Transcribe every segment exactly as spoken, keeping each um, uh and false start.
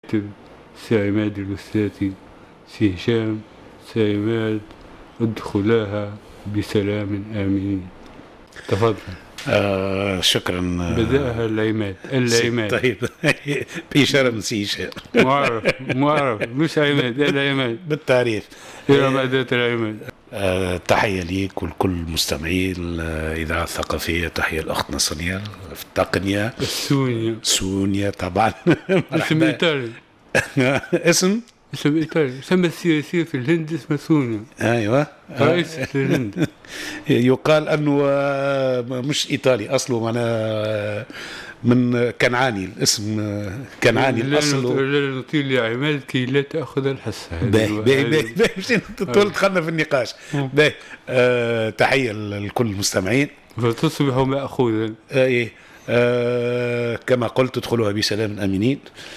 سي عماد الأستاذي، سي هشام، سي عماد، ادخلاها بسلام آمين. تفضل. آه شكرا. بدأها العماد العماد طيب بإشارة من سي هشام. معرف معرف مش عماد العماد بالتعريف. إلى مادة العماد. آه تحية ليك ولكل مستمعين الإذاعة الثقافية. تحية الأخت نصرية في التقنية. سونيا سونيا طبعا. اسم إيطالي. اسم اسم إيطالي. اسم السياسية في الهند اسمه سونيا. أيوة رئيسة الهند. يقال أنه مش إيطالي أصله، معناه من كنعاني، الاسم كنعاني الأصل. لا نطيل يا عماد كي لا تأخذ الحصة. باهي باهي باهي باهي طول دخلنا في النقاش. باهي آه تحية لكل المستمعين. فتصبحوا مأخوذا. آه إيه آه كما قلت ادخلوها بسلام آمنين.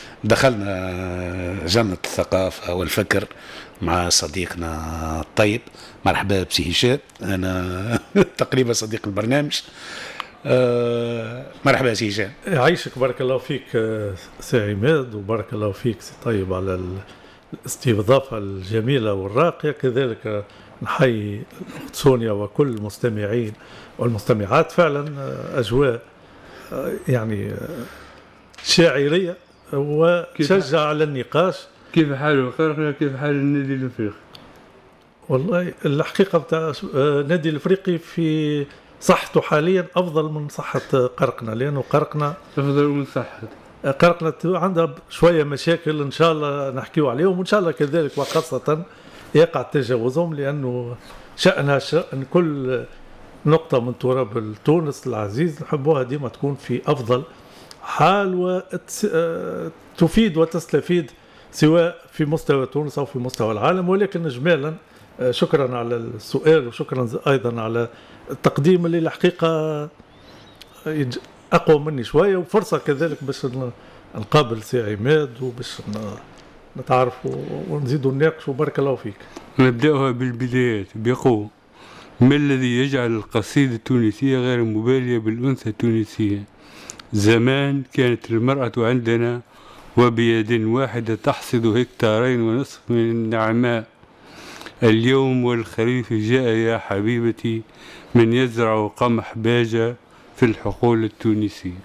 دخلنا جنة الثقافة والفكر مع صديقنا الطيب. مرحبا بسي هشام، أنا تقريبا صديق البرنامج. آه مرحبا سي هشام. يعيشك، بارك الله فيك سي عماد، وبارك الله فيك سي طيب على الاستضافة الجميلة والراقية. كذلك نحيي الأخت سونيا وكل المستمعين والمستمعات. فعلا أجواء يعني شاعرية وتشجع على النقاش. كيف حال القرقنة؟ كيف حال النادي الافريقي؟ والله الحقيقة بتاع النادي الافريقي في صحته حاليا افضل من صحة قرقنة، لانه قرقنة افضل من صحة قرقنة عندها شوية مشاكل ان شاء الله نحكيو عليهم، وان شاء الله كذلك وخاصة يقع تجاوزهم، لانه شأنها شأن كل نقطة من تراب تونس العزيز نحبوها ديما تكون في افضل حال وتفيد وتستفيد سواء في مستوى تونس أو في مستوى العالم. ولكن إجمالا شكرا على السؤال، وشكرا أيضا على التقديم اللي الحقيقة أقوى مني شوية، وفرصة كذلك باش نقابل سي عماد وباش نتعرفوا ونزيدوا نناقشوا. بارك الله فيك. نبدأها بالبدايات بقوة. ما الذي يجعل القصيدة التونسية غير مبالية بالأنثى التونسية؟ زمان كانت المرأة عندنا وبيد واحدة تحصد هكتارين ونصف من النعماء. اليوم والخريف جاء يا حبيبتي من يزرع قمح باجة في الحقول التونسية.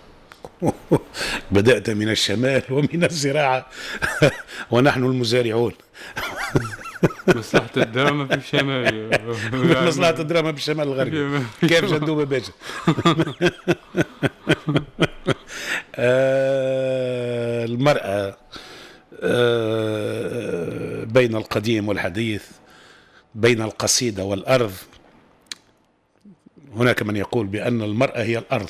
بدأت من الشمال ومن الزراعة ونحن المزارعون. مصلحة الدراما في الشمال. مصلحة الدراما في الشمال الغربي. كيف جندوبة باجة. آه المرأة آه بين القديم والحديث، بين القصيدة والأرض. هناك من يقول بأن المرأة هي الأرض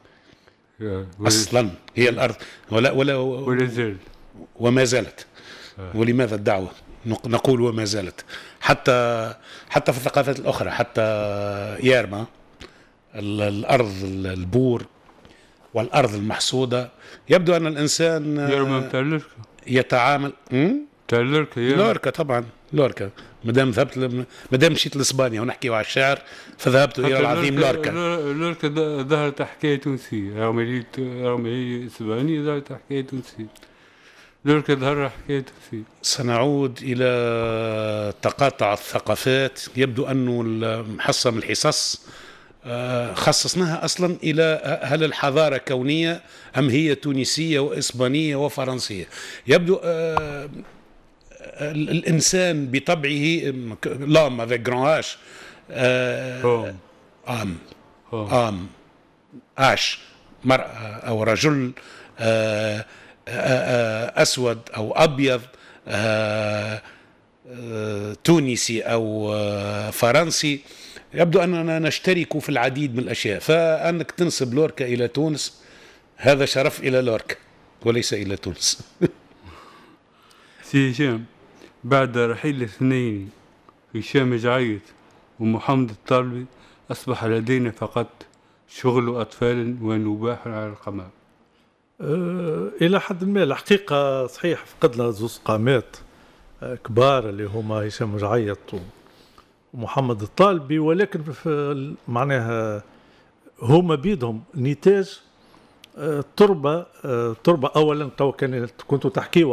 أصلا، هي الأرض ولا ولا ولا زالت وما زالت. ولماذا الدعوة نقول وما زالت؟ حتى حتى في الثقافات الأخرى، حتى يارما الأرض البور والأرض المحصودة. يبدو أن الإنسان يارما بتاع لوركا يتعامل بتاع لوركا لوركا طبعا لوركا. مادام ذهبت مادام مشيت لإسبانيا ونحكيو على الشعر فذهبت إلى العظيم لوركا. لوركا ظهرت حكاية تونسية، رغم هي رغم هي إسبانية ظهرت حكاية تونسية. لوركا ظهر حكاية تونسية. سنعود إلى تقاطع الثقافات. يبدو أنه محصة الحصص خصصناها أصلا إلى هل الحضارة كونية أم هي تونسية وإسبانية وفرنسية. يبدو آه الإنسان بطبعه لام avec grand H آه آم آم آش مرأة أو رجل آه آه أسود أو أبيض آه آه تونسي أو آه فرنسي. يبدو أننا نشترك في العديد من الأشياء. فأنك تنسب لوركا إلى تونس هذا شرف إلى لوركا وليس إلى تونس. سي هشام، بعد رحيل الاثنين هشام جعيط ومحمد الطالبي أصبح لدينا فقط شغل أطفال ونباح على القمر. أه إلى حد ما الحقيقة صحيح فقدنا زوز قامات كبار اللي هما هشام جعيط ومحمد الطالبي، ولكن في معناها هما بيدهم نتاج التربه التربه اولا تو كان كنتوا تحكيوا